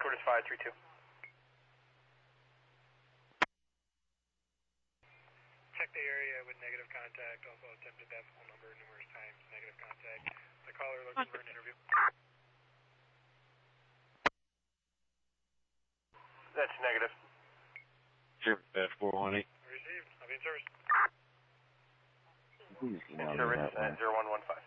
Headquarters 532. Check the area with negative contact. Also attempted that phone number numerous times. Negative contact. The caller looking for an interview. That's negative. Sure, 418. Received. I'll be in service. Please email me Service that one. 0115.